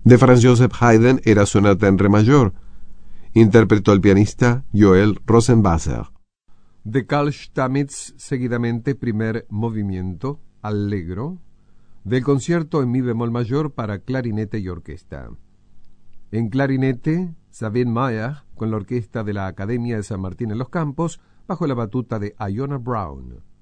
De Franz Joseph Haydn era sonata en re mayor. Interpretó el pianista Joel Rosenwasser. De Carl Stamitz, seguidamente, primer movimiento, Allegro, del concierto en mi bemol mayor para clarinete y orquesta. En clarinete, Sabine Meyer, con la orquesta de la Academia de San Martín en los Campos, bajo la batuta de Iona Brown.